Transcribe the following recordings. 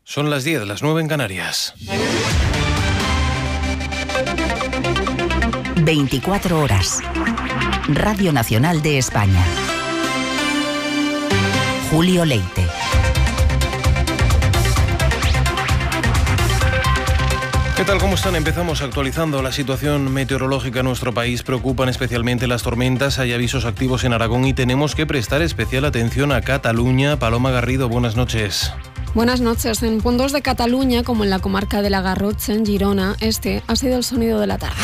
Son las 10, las 9 en Canarias. 24 horas. Radio Nacional de España. Julio Leite. ¿Qué tal? ¿Cómo están? Empezamos actualizando la situación meteorológica en nuestro país. Preocupan especialmente las tormentas. Hay avisos activos en Aragón y tenemos que prestar especial atención a Cataluña. Paloma Garrido, buenas noches. Buenas noches. En puntos de Cataluña, como en la comarca de la Garrotxa, en Girona, este ha sido el sonido de la tarde.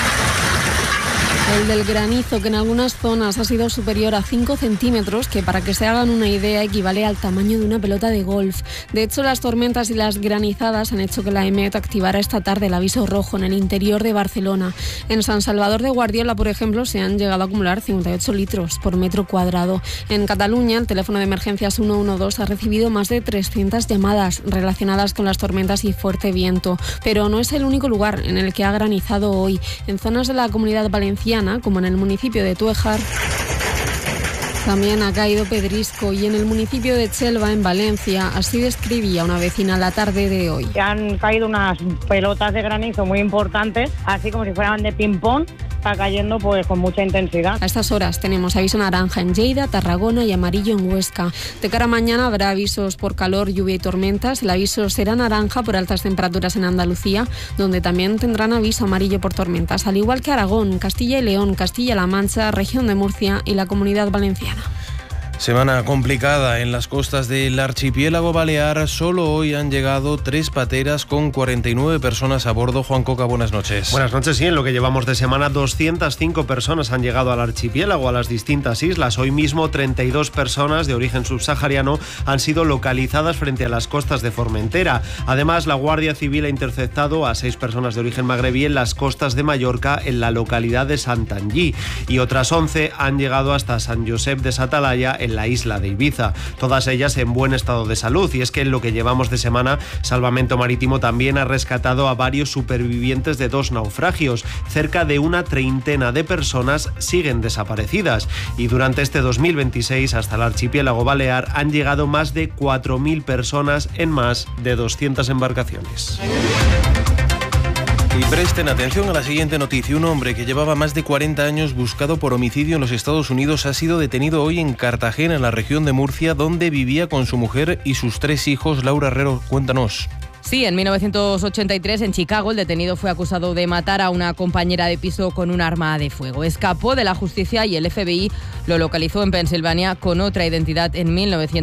El del granizo, que en algunas zonas ha sido superior a 5 centímetros, que para que se hagan una idea equivale al tamaño de una pelota de golf. De hecho, las tormentas y las granizadas han hecho que la EMET activara esta tarde el aviso rojo en el interior de Barcelona. En San Salvador de Guardiola, por ejemplo, se han llegado a acumular 58 litros por metro cuadrado. En Cataluña, el teléfono de emergencias 112 ha recibido más de 300 llamadas relacionadas con las tormentas y fuerte viento. Pero no es el único lugar en el que ha granizado hoy. En zonas de la Comunidad Valenciana, como en el municipio de Tuéjar, también ha caído pedrisco, y en el municipio de Chelva, en Valencia, así describía una vecina la tarde de hoy. Han caído unas pelotas de granizo muy importantes, así como si fueran de ping-pong. Está cayendo pues con mucha intensidad. A estas horas tenemos aviso naranja en Lleida, Tarragona y amarillo en Huesca. De cara a mañana habrá avisos por calor, lluvia y tormentas. El aviso será naranja por altas temperaturas en Andalucía, donde también tendrán aviso amarillo por tormentas, al igual que Aragón, Castilla y León, Castilla-La Mancha, región de Murcia y la Comunidad Valenciana. Semana complicada en las costas del archipiélago balear. Solo hoy han llegado 3 pateras con 49 personas a bordo. Juan Coca, buenas noches. Buenas noches, sí. En lo que llevamos de semana, 205 personas han llegado al archipiélago, a las distintas islas. Hoy mismo, 32 personas de origen subsahariano han sido localizadas frente a las costas de Formentera. Además, la Guardia Civil ha interceptado a 6 personas de origen magrebí en las costas de Mallorca, en la localidad de Santanyí. Y otras 11 han llegado hasta San Josep de Satalaya, en la isla de Ibiza, todas ellas en buen estado de salud. Y es que en lo que llevamos de semana, Salvamento Marítimo también ha rescatado a varios supervivientes de 2 naufragios. Cerca de una treintena de personas siguen desaparecidas, y durante este 2026 hasta el archipiélago balear han llegado más de 4.000 personas en más de 200 embarcaciones. Y presten atención a la siguiente noticia. Un hombre que llevaba más de 40 años buscado por homicidio en los Estados Unidos ha sido detenido hoy en Cartagena, en la región de Murcia, donde vivía con su mujer y sus 3 hijos. Laura Herrero, cuéntanos. Sí, en 1983 en Chicago el detenido fue acusado de matar a una compañera de piso con un arma de fuego. Escapó de la justicia y el FBI lo localizó en Pensilvania con otra identidad en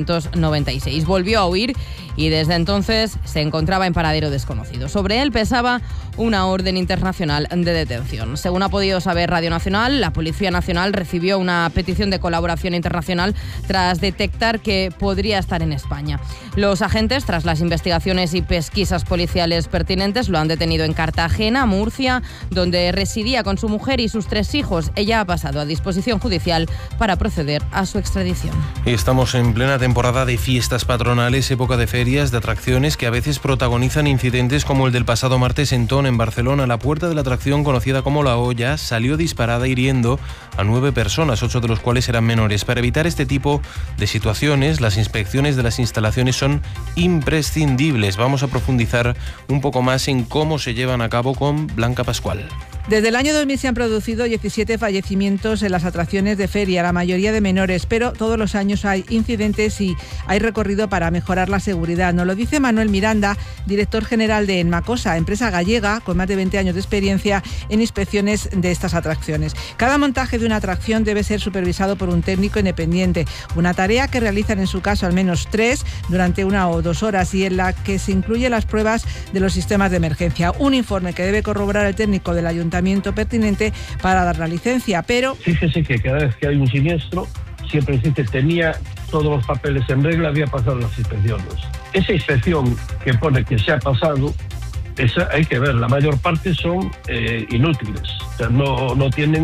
1996. Volvió a huir y desde entonces se encontraba en paradero desconocido. Sobre él pesaba una orden internacional de detención. Según ha podido saber Radio Nacional, la Policía Nacional recibió una petición de colaboración internacional tras detectar que podría estar en España. Los agentes, tras las investigaciones y pesquisas policiales pertinentes, lo han detenido en Cartagena, Murcia, donde residía con su mujer y sus 3 hijos. Ella ha pasado a disposición judicial para proceder a su extradición. Estamos en plena temporada de fiestas patronales, época de ferias, de atracciones que a veces protagonizan incidentes como el del pasado martes en Ton, en Barcelona. La puerta de la atracción, conocida como La Olla, salió disparada hiriendo a 9 personas, 8 de los cuales eran menores. Para evitar este tipo de situaciones, las inspecciones de las instalaciones son imprescindibles. Vamos a profundizar un poco más en cómo se llevan a cabo con Blanca Pascual. Desde el año 2000 se han producido 17 fallecimientos en las atracciones de feria, la mayoría de menores, pero todos los años hay incidentes y hay recorrido para mejorar la seguridad. Nos lo dice Manuel Miranda, director general de Enmacosa, empresa gallega con más de 20 años de experiencia en inspecciones de estas atracciones. Cada montaje de una atracción debe ser supervisado por un técnico independiente, una tarea que realizan en su caso al menos 3 durante 1 o 2 horas y en la que se incluyen las pruebas de los sistemas de emergencia. Un informe que debe corroborar el técnico del ayuntamiento pertinente para dar la licencia, pero... Fíjese que cada vez que hay un siniestro, siempre existe, tenía todos los papeles en regla, había pasado las inspecciones. Esa inspección que pone que se ha pasado, esa hay que ver, la mayor parte son inútiles, o sea, no tienen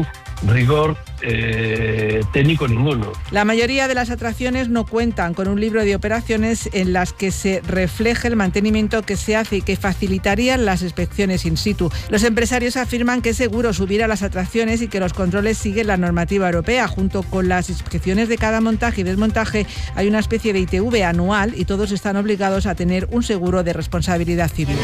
rigor técnico ninguno. La mayoría de las atracciones no cuentan con un libro de operaciones en las que se refleje el mantenimiento que se hace y que facilitarían las inspecciones in situ. Los empresarios afirman que es seguro subir a las atracciones y que los controles siguen la normativa europea. Junto con las inspecciones de cada montaje y desmontaje hay una especie de ITV anual y todos están obligados a tener un seguro de responsabilidad civil.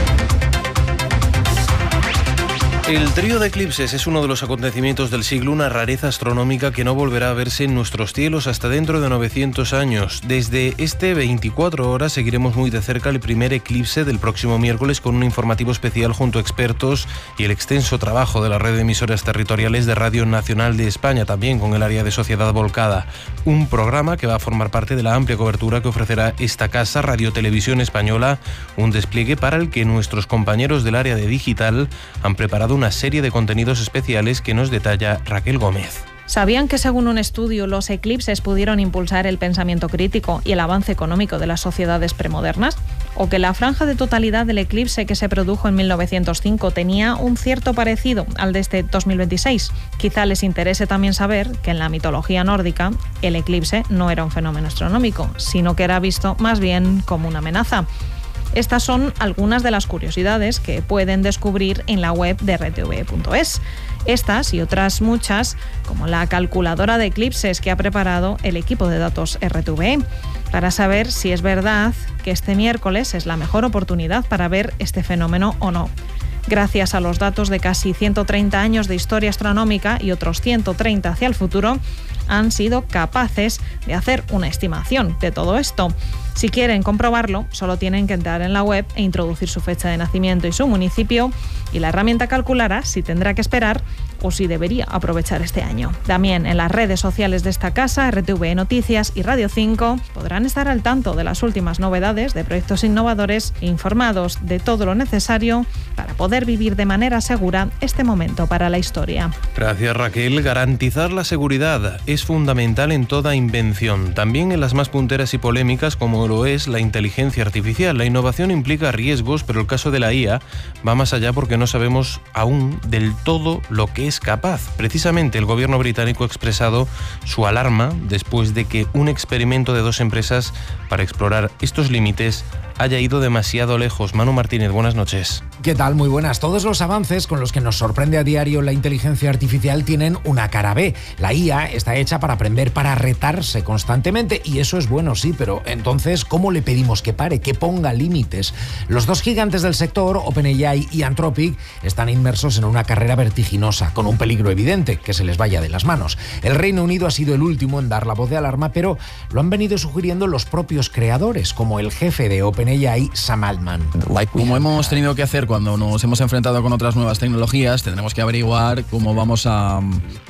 El trío de eclipses es uno de los acontecimientos del siglo, una rareza astronómica que no volverá a verse en nuestros cielos hasta dentro de 900 años. Desde este 24 horas seguiremos muy de cerca el primer eclipse del próximo miércoles con un informativo especial junto a expertos y el extenso trabajo de la red de emisoras territoriales de Radio Nacional de España, también con el área de sociedad volcada. Un programa que va a formar parte de la amplia cobertura que ofrecerá esta casa, Radio Televisión Española, un despliegue para el que nuestros compañeros del área de digital han preparado una serie de contenidos especiales que nos detalla Raquel Gómez. ¿Sabían que según un estudio los eclipses pudieron impulsar el pensamiento crítico y el avance económico de las sociedades premodernas? ¿O que la franja de totalidad del eclipse que se produjo en 1905 tenía un cierto parecido al de este 2026? Quizá les interese también saber que en la mitología nórdica el eclipse no era un fenómeno astronómico, sino que era visto más bien como una amenaza. Estas son algunas de las curiosidades que pueden descubrir en la web de rtve.es. Estas y otras muchas, como la calculadora de eclipses que ha preparado el equipo de datos RTVE, para saber si es verdad que este miércoles es la mejor oportunidad para ver este fenómeno o no. Gracias a los datos de casi 130 años de historia astronómica y otros 130 hacia el futuro, han sido capaces de hacer una estimación de todo esto. Si quieren comprobarlo, solo tienen que entrar en la web e introducir su fecha de nacimiento y su municipio, y la herramienta calculará si tendrá que esperar o si debería aprovechar este año. También en las redes sociales de esta casa, RTV Noticias y Radio 5, podrán estar al tanto de las últimas novedades de proyectos innovadores e informados de todo lo necesario para poder vivir de manera segura este momento para la historia. Gracias, Raquel. Garantizar la seguridad es fundamental en toda invención, también en las más punteras y polémicas como lo es la inteligencia artificial. La innovación implica riesgos, pero el caso de la IA va más allá porque no sabemos aún del todo lo que es capaz. Precisamente el gobierno británico ha expresado su alarma después de que un experimento de 2 empresas para explorar estos límites haya ido demasiado lejos. Manu Martínez, buenas noches. ¿Qué tal? Muy buenas. Todos los avances con los que nos sorprende a diario la inteligencia artificial tienen una cara B. La IA está hecha para aprender, para retarse constantemente, y eso es bueno, sí, pero entonces, ¿cómo le pedimos que pare, que ponga límites? Los 2 gigantes del sector, OpenAI y Anthropic, están inmersos en una carrera vertiginosa, con un peligro evidente, que se les vaya de las manos. El Reino Unido ha sido el último en dar la voz de alarma, pero lo han venido sugiriendo los propios creadores, como el jefe de OpenAI, Sam Altman. Como hemos tenido que hacer cuando nos hemos enfrentado con otras nuevas tecnologías, tendremos que averiguar cómo vamos a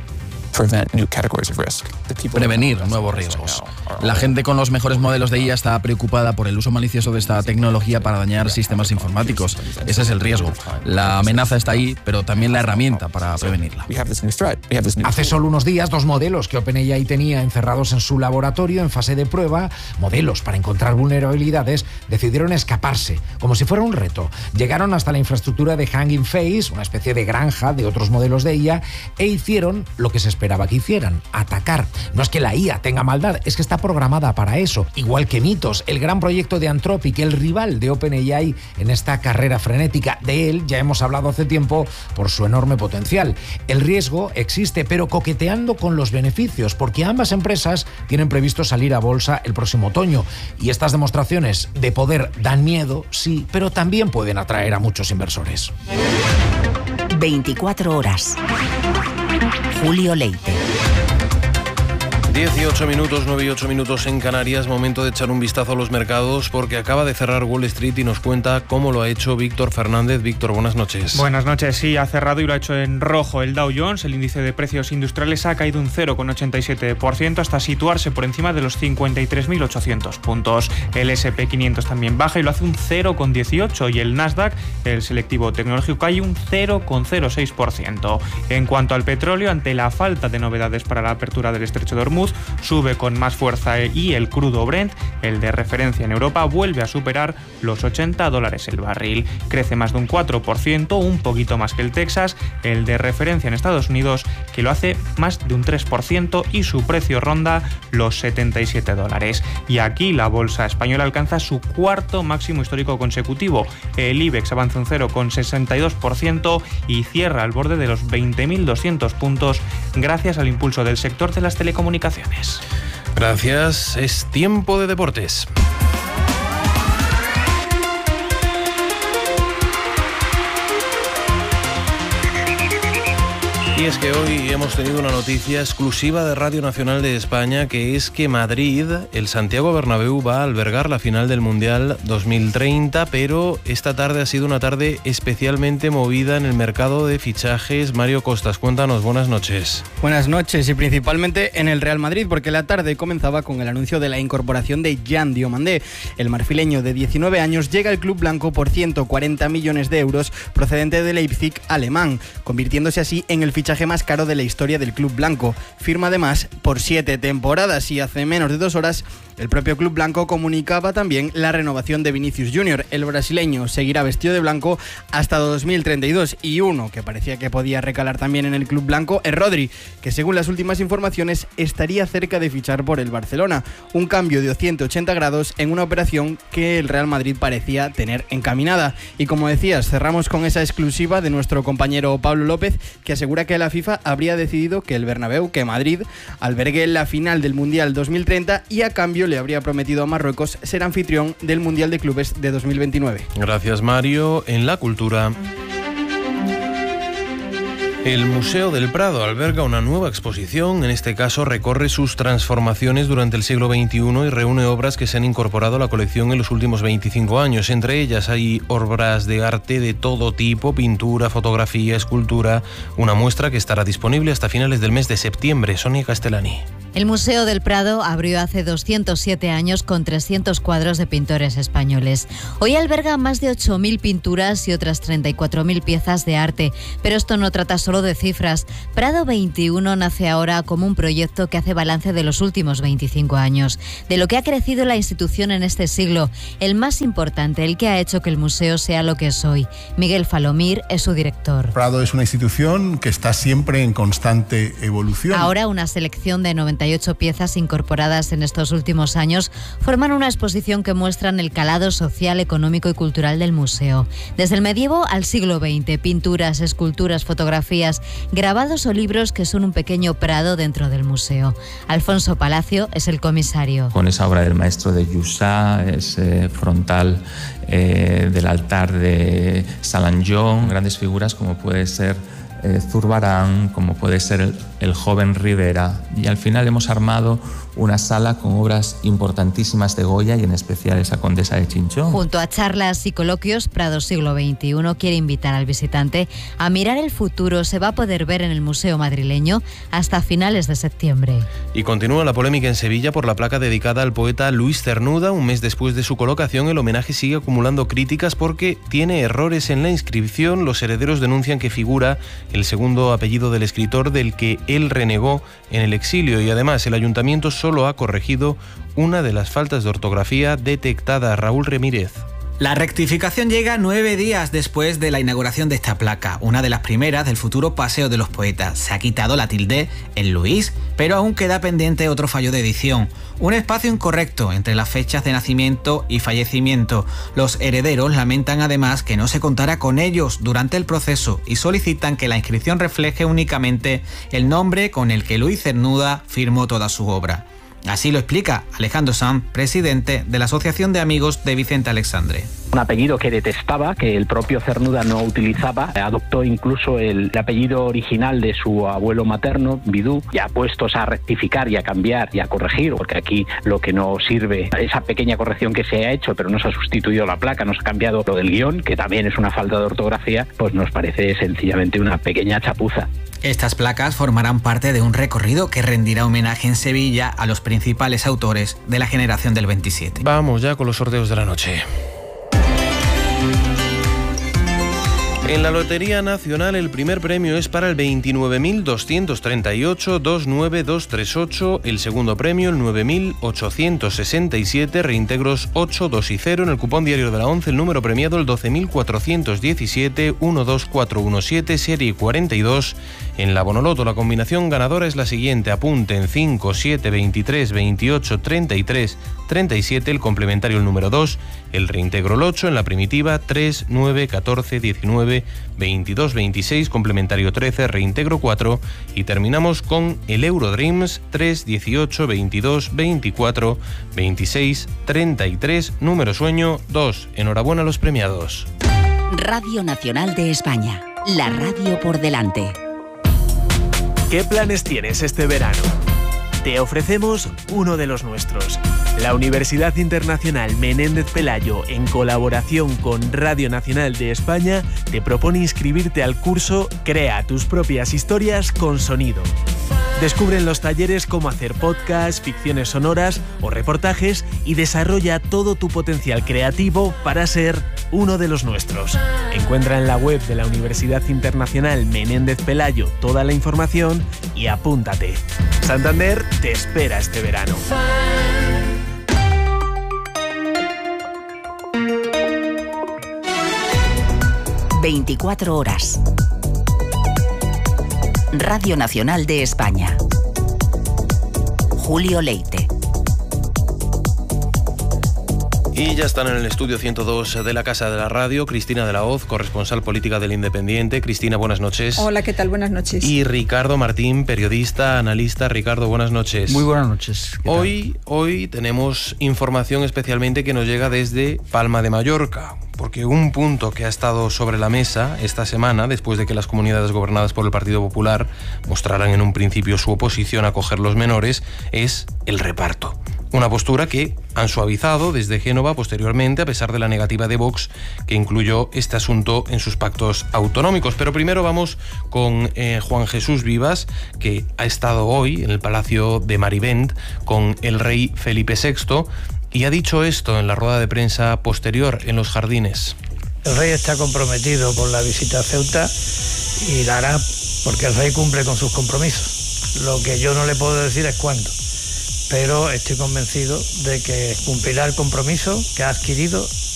prevenir nuevos riesgos. La gente con los mejores modelos de IA está preocupada por el uso malicioso de esta tecnología para dañar sistemas informáticos. Ese es el riesgo. La amenaza está ahí, pero también la herramienta para prevenirla. Hace solo unos días, 2 modelos que OpenAI tenía encerrados en su laboratorio en fase de prueba, modelos para encontrar vulnerabilidades, decidieron escaparse, como si fuera un reto. Llegaron hasta la infraestructura de Hugging Face, una especie de granja de otros modelos de IA, e hicieron lo que se esperaba que hicieran: atacar. No es que la IA tenga maldad, es que está programada para eso. Igual que Mythos, el gran proyecto de Anthropic, el rival de OpenAI en esta carrera frenética. De él ya hemos hablado hace tiempo por su enorme potencial. El riesgo existe, pero coqueteando con los beneficios, porque ambas empresas tienen previsto salir a bolsa el próximo otoño. Y estas demostraciones de poder dan miedo, sí, pero también pueden atraer a muchos inversores. 24 horas. Julio Leite. 18 minutos, 9 y 8 minutos en Canarias. Momento de echar un vistazo a los mercados porque acaba de cerrar Wall Street y nos cuenta cómo lo ha hecho Víctor Fernández. Víctor, buenas noches. Buenas noches. Sí, ha cerrado y lo ha hecho en rojo. El Dow Jones, el índice de precios industriales, ha caído un 0,87% hasta situarse por encima de los 53.800 puntos. El S&P 500 también baja y lo hace un 0,18%, y el Nasdaq, el selectivo tecnológico, cae un 0,06%. En cuanto al petróleo, ante la falta de novedades para la apertura del estrecho de Hormuz, luz sube con más fuerza y el crudo Brent, el de referencia en Europa, vuelve a superar los $80 el barril. Crece más de un 4%, un poquito más que el Texas, el de referencia en Estados Unidos, que lo hace más de un 3% y su precio ronda los $77. Y aquí la bolsa española alcanza su cuarto máximo histórico consecutivo. El IBEX avanza un 0,62% y cierra al borde de los 20.200 puntos gracias al impulso del sector de las telecomunicaciones. Gracias, es tiempo de deportes. Y es que hoy hemos tenido una noticia exclusiva de Radio Nacional de España, que es que Madrid, el Santiago Bernabéu, va a albergar la final del Mundial 2030, pero esta tarde ha sido una tarde especialmente movida en el mercado de fichajes. Mario Costas, cuéntanos, buenas noches. Buenas noches, y principalmente en el Real Madrid, porque la tarde comenzaba con el anuncio de la incorporación de Jan Diomandé. El marfileño de 19 años llega al club blanco por 140 millones de euros procedente de Leipzig, alemán, convirtiéndose así en el fichaje más caro de la historia del club blanco. Firma además por 7 temporadas, y hace menos de 2 horas el propio club blanco comunicaba también la renovación de Vinicius Junior. El brasileño seguirá vestido de blanco hasta 2032, y uno que parecía que podía recalar también en el club blanco es Rodri, que según las últimas informaciones estaría cerca de fichar por el Barcelona. Un cambio de 180 grados en una operación que el Real Madrid parecía tener encaminada. Y como decías, cerramos con esa exclusiva de nuestro compañero Pablo López, que asegura que la FIFA habría decidido que el Bernabéu, que Madrid, albergue la final del Mundial 2030, y a cambio le habría prometido a Marruecos ser anfitrión del Mundial de Clubes de 2029. Gracias, Mario. En la cultura, el Museo del Prado alberga una nueva exposición. En este caso recorre sus transformaciones durante el siglo XXI y reúne obras que se han incorporado a la colección en los últimos 25 años. Entre ellas hay obras de arte de todo tipo: pintura, fotografía, escultura. Una muestra que estará disponible hasta finales del mes de septiembre. Sonia Castellani. El Museo del Prado abrió hace 207 años con 300 cuadros de pintores españoles. Hoy alberga más de 8.000 pinturas y otras 34.000 piezas de arte. Pero esto no trata solo de cifras. Prado 21 nace ahora como un proyecto que hace balance de los últimos 25 años, de lo que ha crecido la institución en este siglo, el más importante, el que ha hecho que el museo sea lo que es hoy. Miguel Falomir es su director. Prado es una institución que está siempre en constante evolución. Ahora una selección de 98 piezas incorporadas en estos últimos años forman una exposición que muestran el calado social, económico y cultural del museo. Desde el medievo al siglo XX, pinturas, esculturas, fotografías, grabados o libros que son un pequeño Prado dentro del museo. Alfonso Palacio es el comisario. Con esa obra del maestro de Jussá, ese frontal del altar de Salanjón, grandes figuras como puede ser Zurbarán, como puede ser el joven Rivera, y al final hemos armado una sala con obras importantísimas de Goya y en especial esa Condesa de Chinchón. Junto a charlas y coloquios, Prado siglo XXI quiere invitar al visitante a mirar el futuro. Se va a poder ver en el Museo Madrileño hasta finales de septiembre. Y continúa la polémica en Sevilla por la placa dedicada al poeta Luis Cernuda. Un mes después de su colocación, el homenaje sigue acumulando críticas porque tiene errores en la inscripción. Los herederos denuncian que figura el segundo apellido del escritor, del que él renegó en el exilio, y además el ayuntamiento solo ha corregido una de las faltas de ortografía detectadas. Raúl Ramírez. La rectificación llega 9 días después de la inauguración de esta placa, una de las primeras del futuro Paseo de los Poetas. Se ha quitado la tilde en Luis, pero aún queda pendiente otro fallo de edición. Un espacio incorrecto entre las fechas de nacimiento y fallecimiento. Los herederos lamentan además que no se contara con ellos durante el proceso y solicitan que la inscripción refleje únicamente el nombre con el que Luis Cernuda firmó toda su obra. Así lo explica Alejandro Sanz, presidente de la Asociación de Amigos de Vicente Alexandre. Un apellido que detestaba, que el propio Cernuda no utilizaba, adoptó incluso el apellido original de su abuelo materno, Bidú, ya puestos a rectificar y a cambiar y a corregir, porque aquí lo que no sirve, esa pequeña corrección que se ha hecho, pero no se ha sustituido la placa, no se ha cambiado lo del guión, que también es una falta de ortografía, pues nos parece sencillamente una pequeña chapuza. Estas placas formarán parte de un recorrido que rendirá homenaje en Sevilla a los principales autores de la generación del 27. Vamos ya con los sorteos de la noche. En la Lotería Nacional el primer premio es para el 29.238-29238, el segundo premio el 9.867, reintegros 8, 2 y 0. En el cupón diario de la 11 el número premiado el 12.417-12417, serie 42. En la Bonoloto la combinación ganadora es la siguiente, apunten: 5, 7, 23, 28, 33, 37, el complementario el número 2, el reintegro el 8, en la primitiva 3, 9, 14, 19, 22, 26, complementario 13, reintegro 4 y terminamos con el Eurodreams 3, 18, 22, 24, 26, 33, número sueño 2. Enhorabuena a los premiados. Radio Nacional de España, la radio por delante. ¿Qué planes tienes este verano? Te ofrecemos uno de los nuestros. La Universidad Internacional Menéndez Pelayo, en colaboración con Radio Nacional de España, te propone inscribirte al curso Crea tus propias historias con sonido. Descubre en los talleres cómo hacer podcasts, ficciones sonoras o reportajes y desarrolla todo tu potencial creativo para ser uno de los nuestros. Encuentra en la web de la Universidad Internacional Menéndez Pelayo toda la información y apúntate. Santander te espera este verano. 24 horas. Radio Nacional de España. Julio Leite. Y ya están en el estudio 102 de la Casa de la Radio, Cristina de la Hoz, corresponsal política del Independiente. Cristina, buenas noches. Hola, ¿qué tal? Buenas noches. Y Ricardo Martín, periodista, analista. Ricardo, buenas noches. Muy buenas noches. Hoy tenemos información especialmente que nos llega desde Palma de Mallorca, porque un punto que ha estado sobre la mesa esta semana, después de que las comunidades gobernadas por el Partido Popular mostraran en un principio su oposición a acoger los menores, es el reparto. Una postura que han suavizado desde Génova posteriormente, a pesar de la negativa de Vox, que incluyó este asunto en sus pactos autonómicos. Pero primero vamos con Juan Jesús Vivas, que ha estado hoy en el Palacio de Marivent con el rey Felipe VI y ha dicho esto en la rueda de prensa posterior en los Jardines. El rey está comprometido con la visita a Ceuta y la hará porque el rey cumple con sus compromisos. Lo que yo no le puedo decir es cuándo, pero estoy convencido de que cumplirá el compromiso que ha adquirido